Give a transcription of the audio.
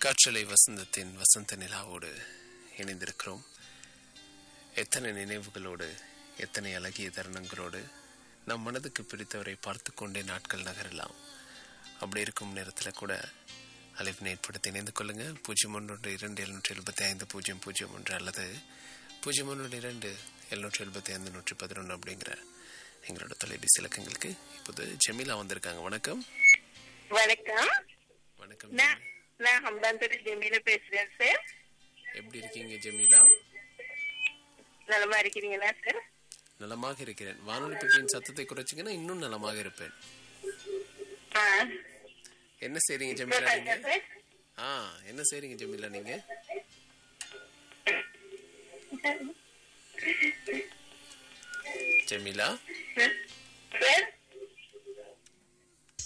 காற்றலை வசந்தத்தின் வசந்த நிலாவோடு இணைந்திருக்கிறோம். எத்தனை நினைவுகளோடு, எத்தனை அழகிய தருணங்களோடு நம் மனதுக்கு பிடித்தவரை பார்த்து கொண்டே நாட்கள் நகரலாம். அப்படி இருக்கும் நேரத்தில் கூட அழைப்பினை ஏற்படுத்தி இணைந்து கொள்ளுங்க. 0112 அல்லது 0112 அப்படிங்கிற எங்களோட தொலைபேசி இலக்கங்களுக்கு. இப்போது ஜெமிலா வந்திருக்காங்க. வணக்கம். வணக்கம். வணக்கம். நான் ஹம்தாந்தரி ஜெமீலா பேசுறேன் சார். எப்படி இருக்கீங்க ஜெமீலா? நலமா இருக்கிறீங்களா சார்? நலமாக இருக்கிறேன். வானொலி பெட்டியின் சத்தத்தை குறைச்சிங்கன்னா இன்னும் நலமாக இருப்பேன். என்ன செய்றீங்க ஜெமீலா நீங்க? என்ன செய்றீங்க ஜெமீலா நீங்க? ஜெமீலா